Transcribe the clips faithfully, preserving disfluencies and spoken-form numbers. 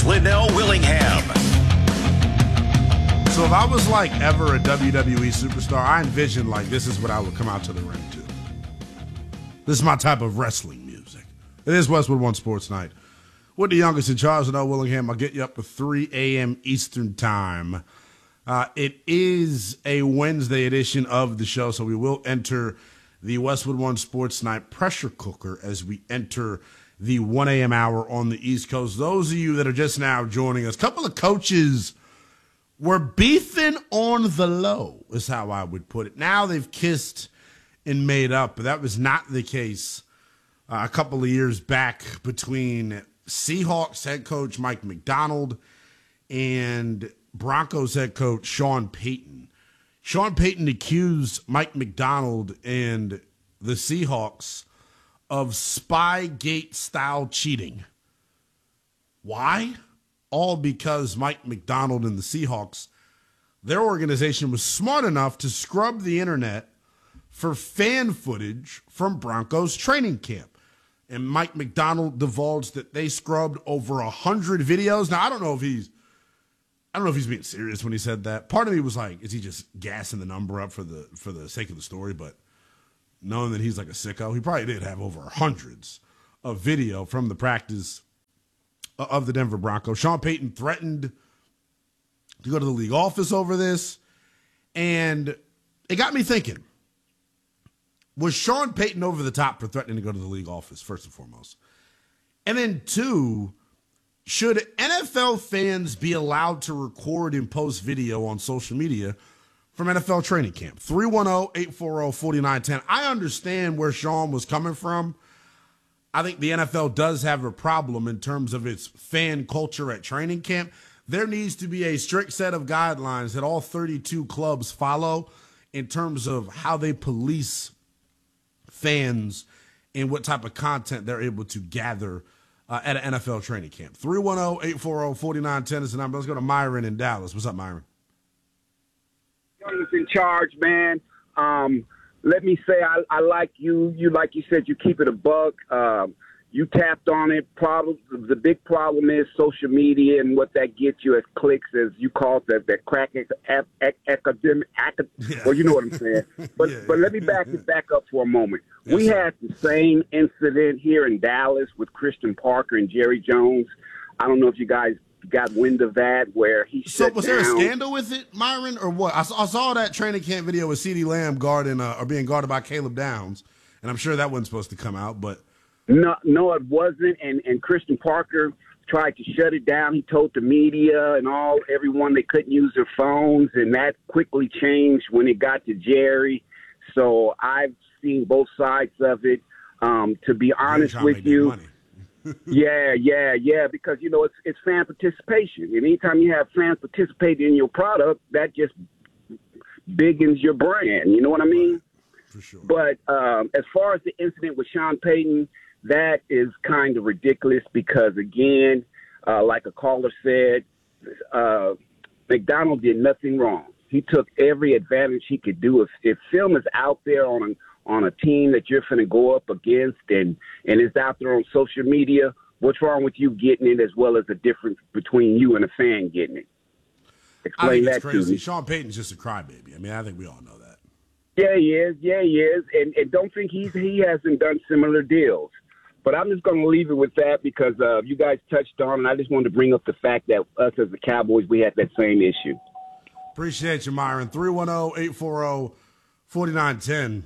Linnell Willingham. So if I was like ever a W W E superstar, I envisioned like this is what I would come out to the ring to. This is my type of wrestling music. It is Westwood One Sports Night. With the youngest in charge, Linnell Willingham. I'll get you up to three a.m. Eastern Time. Uh, it is a Wednesday edition of the show, so we will enter the Westwood One Sports Night pressure cooker as we enter the one a.m. hour on the East Coast. Those of you that are just now joining us, a couple of coaches were beefing on the low, is how I would put it. Now they've kissed and made up, but that was not the case uh, a couple of years back between Seahawks head coach Mike Macdonald and Broncos head coach Sean Payton. Sean Payton accused Mike Macdonald and the Seahawks of Spygate-style cheating. Why? All because Mike Macdonald and the Seahawks, their organization was smart enough to scrub the internet for fan footage from Broncos training camp. And Mike Macdonald divulged that they scrubbed over a hundred videos. Now, I don't know if he's, I don't know if he's being serious when he said that. Part of me was like, is he just gassing the number up for the for the sake of the story? But knowing that he's like a sicko, he probably did have over hundreds of video from the practice of the Denver Broncos. Sean Payton threatened to go to the league office over this, and it got me thinking, was Sean Payton over the top for threatening to go to the league office, first and foremost? And then two, should N F L fans be allowed to record and post video on social media from N F L training camp? three one zero, eight four zero, four nine one zero. I understand where Sean was coming from. I think the N F L does have a problem in terms of its fan culture at training camp. There needs to be a strict set of guidelines that all thirty-two clubs follow in terms of how they police fans and what type of content they're able to gather uh, at an N F L training camp. three one zero, eight four zero, four nine one zero is the number. Let's go to Myron in Dallas. What's up, Myron? Youngest in charge, man. Um, let me say I, I like you. You, like you said, you keep it a buck. Um, you tapped on it. Problem, the big problem is social media and what that gets you as clicks, as you call it, that, that crack academic. Acad- Yeah. Well, you know what I'm saying. But yeah, but yeah. let me back it back up for a moment. Yes, we sir. had the same incident here in Dallas with Christian Parker and Jerry Jones. I don't know if you guys got wind of that, where he So shut was there a down. scandal with it, Myron, or what? I saw, I saw that training camp video with CeeDee Lamb guarding uh, or being guarded by Caleb Downs, and I'm sure that wasn't supposed to come out, but No, no, it wasn't. And, and Christian Parker tried to shut it down. He told the media and all everyone they couldn't use their phones, and that quickly changed when it got to Jerry. So I've seen both sides of it. Um, to be honest trying to with make that you, money. yeah, yeah, yeah, because, you know, it's it's fan participation. And anytime you have fans participating in your product, that just biggins your brand. You know what I mean? For sure. But um, as far as the incident with Sean Payton, that is kind of ridiculous because, again, uh, like a caller said, uh, McDonald did nothing wrong. He took every advantage he could do. If, if film is out there on a, on a team that you're going to go up against and, and it's out there on social media, what's wrong with you getting it as well as the difference between you and a fan getting it? I Explain think that it's to crazy. me. Sean Payton's just a crybaby. I mean, I think we all know that. Yeah, he is. Yeah, he is. And, and don't think he's, he hasn't done similar deals. But I'm just going to leave it with that because uh, you guys touched on, and I just wanted to bring up the fact that us as the Cowboys, we had that same issue. Appreciate you, Myron. three one zero, eight four zero, four nine one zero.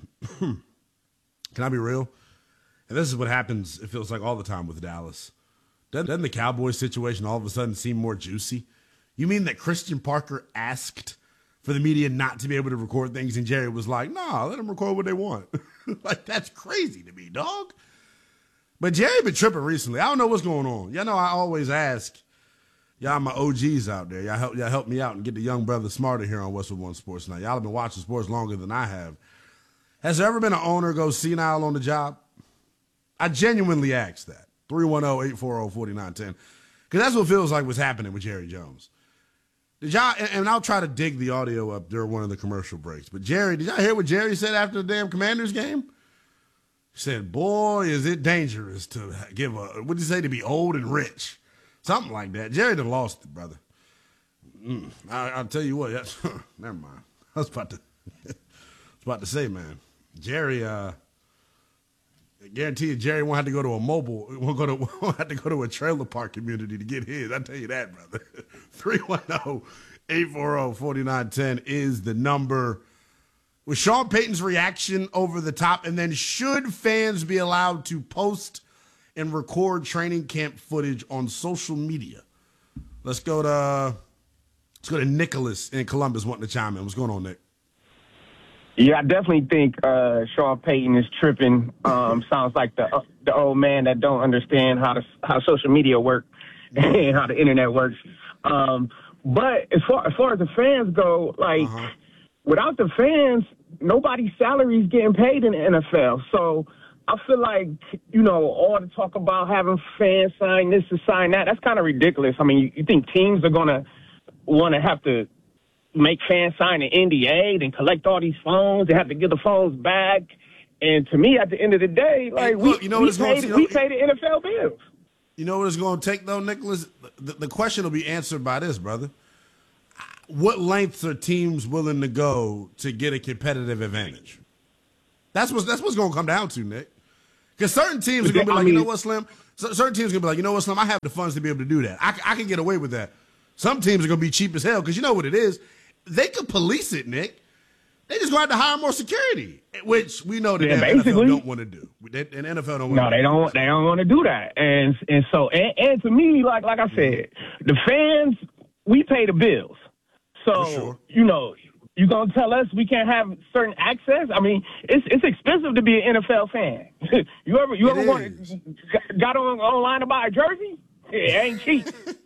Can I be real? And this is what happens, it feels like all the time with Dallas. Doesn't, doesn't the Cowboys situation all of a sudden seem more juicy? You mean that Christian Parker asked for the media not to be able to record things, and Jerry was like, nah, let them record what they want. Like, that's crazy to me, dog. But Jerry been tripping recently. I don't know what's going on. Y'all know I always ask y'all my O Gs out there. Y'all help, y'all help me out and get the young brother smarter here on Westwood One Sports Night. Y'all have been watching sports longer than I have. Has there ever been an owner go senile on the job? I genuinely asked that. three one zero, eight four zero, four nine one zero. Because that's what feels like was happening with Jerry Jones. Did y'all, and I'll try to dig the audio up during one of the commercial breaks, but Jerry, did y'all hear what Jerry said after the damn Commanders game? He said, boy, is it dangerous to give a, what did he say, to be old and rich. Something like that. Jerry done lost it, brother. Mm, I, I'll tell you what. That's, never mind. I was about to, I was about to say, man. Jerry, uh, I guarantee you, Jerry won't have to go to a mobile. Won't go to. Won't have to go to a trailer park community to get his. I tell you that, brother. three one zero, eight four zero, four nine one zero is the number. With Sean Payton's reaction over the top, and then should fans be allowed to post and record training camp footage on social media? Let's go to let's go to Nicholas in Columbus wanting to chime in. What's going on, Nick? Yeah, I definitely think uh, Sean Payton is tripping. Um, sounds like the uh, the old man that don't understand how to, how social media work and how the internet works. Um, but as far as far as the fans go, like uh-huh. without the fans, nobody's salary is getting paid in the N F L. So I feel like, you know, all the talk about having fans sign this and sign that, that's kind of ridiculous. I mean, you, you think teams are going to want to have to make fans sign an N D A, then collect all these phones, they have to give the phones back. And to me, at the end of the day, like, we, Look, you know we, paid, you know, we pay the N F L bills. You know what it's going to take, though, Nicholas? The, the question will be answered by this, brother. What lengths are teams willing to go to get a competitive advantage? That's what's, that's what's going to come down to, Nick. Because certain teams are going to be like, I mean, you know what, Slim? So, certain teams are going to be like, you know what, Slim? I have the funds to be able to do that. I, I can get away with that. Some teams are going to be cheap as hell because you know what it is. They could police it, Nick. They just going to have to hire more security, which we know that yeah, the N F L don't want to do. And N F L don't want no, to they do. don't. They don't want to do that. And and so and, and to me, like like I said, the fans, we pay the bills. So sure. you know, you gonna tell us we can't have certain access? I mean, it's it's expensive to be an N F L fan. you ever you it ever want, got on online to buy a jersey? It ain't cheap.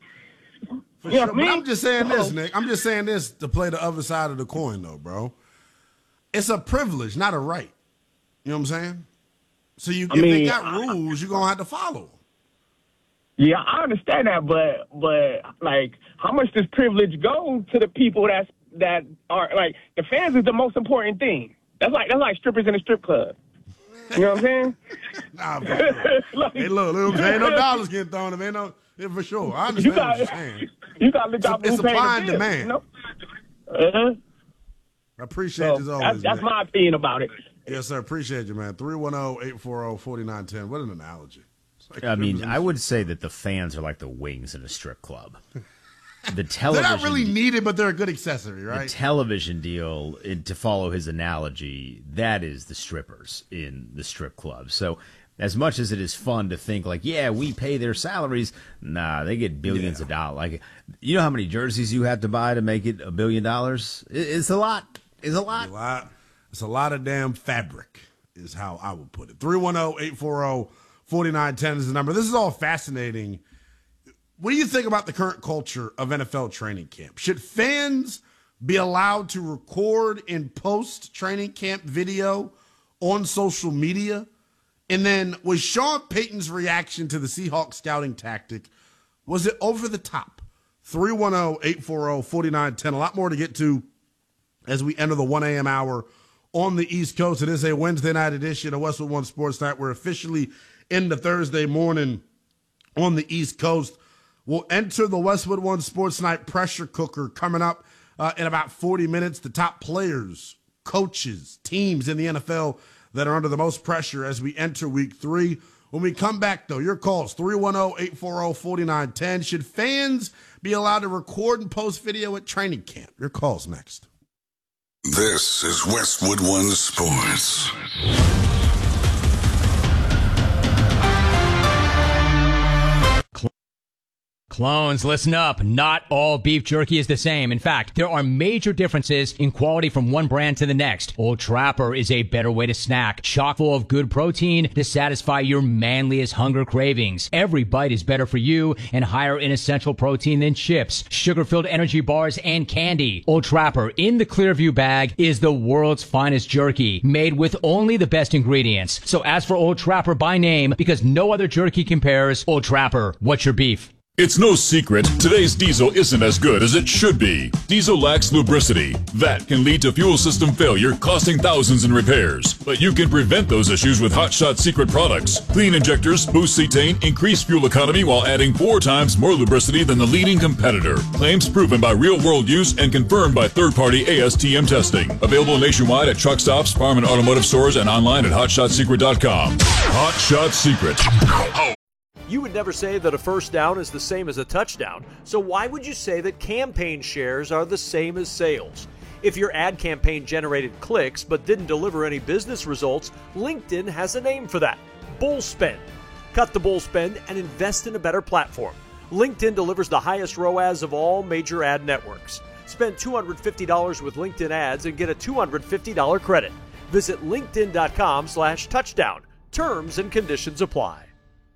For you know sure. what I mean? But I'm just saying this, Nick. I'm just saying this to play the other side of the coin, though, bro. It's a privilege, not a right. You know what I'm saying? So you, I if mean, they got rules, you're gonna have to follow them. Yeah, I understand that, but but like, how much does privilege go to the people that's that are like the fans is the most important thing. That's like that's like strippers in a strip club. You know what I'm saying? Nah, bro. like, hey, look, look, ain't no dollars getting thrown. Ain't no, yeah, for sure. I understand you got, what you're saying. You got to look out for It's who paying supply the and bills, demand. You know? uh-huh. I appreciate so you as always. That's, that's man. my opinion about it. Yes, sir. Appreciate you, man. three one zero, eight four zero, four nine one zero. What an analogy. Like I mean, I would say that the fans are like the wings in a strip club. The television, they're not really needed, but they're a good accessory, right? The television deal, in, to follow his analogy, that is the strippers in the strip club. So as much as it is fun to think like, yeah, we pay their salaries, nah, they get billions yeah. of dollars. Like, you know how many jerseys you have to buy to make it a billion dollars? It's a lot. It's a lot. It's a lot. It's a lot of damn fabric is how I would put it. three one zero, eight four zero, four nine one zero is the number. This is all fascinating. What do you think about the current culture of N F L training camp? Should fans be allowed to record and post training camp video on social media? And then was Sean Payton's reaction to the Seahawks scouting tactic, was it over the top? three one zero, eight four zero, four nine one zero. A lot more to get to as we enter the one a.m. hour on the East Coast. It is a Wednesday night edition of Westwood One Sports Night. We're officially into Thursday morning on the East Coast. We'll enter the Westwood One Sports Night pressure cooker coming up uh, in about forty minutes. The top players, coaches, teams in the N F L that are under the most pressure as we enter week three. When we come back, though, your calls, three one zero, eight four zero, four nine one zero. Should fans be allowed to record and post video at training camp? Your calls next. This is Westwood One Sports. Clones, listen up. Not all beef jerky is the same. In fact, there are major differences in quality from one brand to the next. Old Trapper is a better way to snack, chock full of good protein to satisfy your manliest hunger cravings. Every bite is better for you and higher in essential protein than chips, sugar-filled energy bars, and candy. Old Trapper in the Clearview bag is the world's finest jerky, made with only the best ingredients. So ask for Old Trapper by name because no other jerky compares. Old Trapper, what's your beef? It's no secret, today's diesel isn't as good as it should be. Diesel lacks lubricity. That can lead to fuel system failure, costing thousands in repairs. But you can prevent those issues with Hot Shot Secret products. Clean injectors, boost cetane, increase fuel economy while adding four times more lubricity than the leading competitor. Claims proven by real-world use and confirmed by third-party A S T M testing. Available nationwide at truck stops, farm and automotive stores, and online at hot shot secret dot com. Hot Shot Secret. You would never say that a first down is the same as a touchdown, so why would you say that campaign shares are the same as sales? If your ad campaign generated clicks but didn't deliver any business results, LinkedIn has a name for that: bull spend. Cut the bull spend and invest in a better platform. LinkedIn delivers the highest R O A S of all major ad networks. Spend two hundred fifty dollars with LinkedIn ads and get a two hundred fifty dollars credit. Visit linkedin.com slash touchdown. Terms and conditions apply.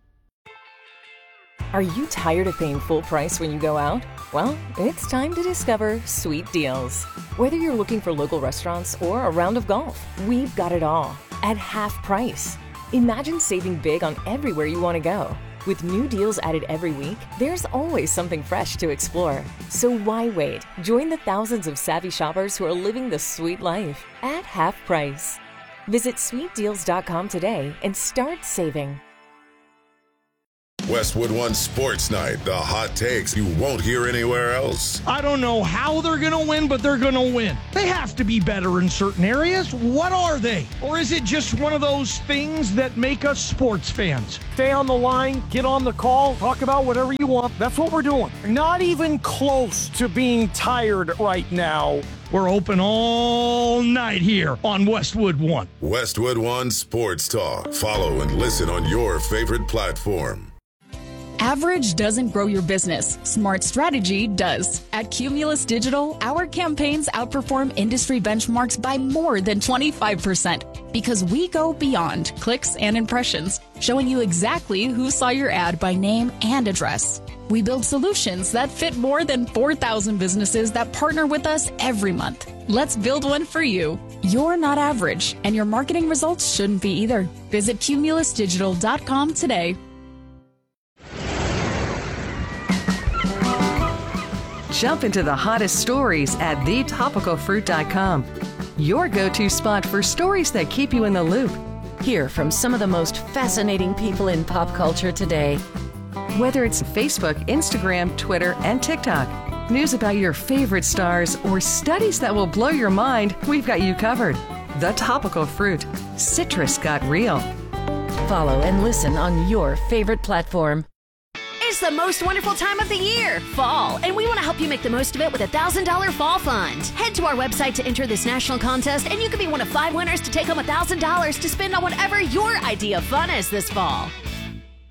Are you tired of paying full price when you go out? Well, it's time to discover Sweet Deals. Whether you're looking for local restaurants or a round of golf, we've got it all at half price. Imagine saving big on everywhere you want to go. With new deals added every week, there's always something fresh to explore. So why wait? Join the thousands of savvy shoppers who are living the sweet life at half price. Visit sweet deals dot com today and start saving. Westwood One Sports Night, the hot takes you won't hear anywhere else. I don't know how they're going to win, but they're going to win. They have to be better in certain areas. What are they? Or is it just one of those things that make us sports fans? Stay on the line, get on the call, talk about whatever you want. That's what we're doing. Not even close to being tired right now. We're open all night here on Westwood One. Westwood One Sports Talk. Follow and listen on your favorite platform. Average doesn't grow your business. Smart strategy does. At Cumulus Digital, our campaigns outperform industry benchmarks by more than twenty-five percent because we go beyond clicks and impressions, showing you exactly who saw your ad by name and address. We build solutions that fit more than four thousand businesses that partner with us every month. Let's build one for you. You're not average, and your marketing results shouldn't be either. Visit cumulus digital dot com today. Jump into the hottest stories at the topical fruit dot com. Your go-to spot for stories that keep you in the loop. Hear from some of the most fascinating people in pop culture today. Whether it's Facebook, Instagram, Twitter, and TikTok, news about your favorite stars, or studies that will blow your mind, we've got you covered. The Topical Fruit. Citrus got real. Follow and listen on your favorite platform. It's the most wonderful time of the year, fall, and we want to help you make the most of it with a one thousand dollars Fall Fund. Head to our website to enter this national contest, and you can be one of five winners to take home one thousand dollars to spend on whatever your idea of fun is this fall.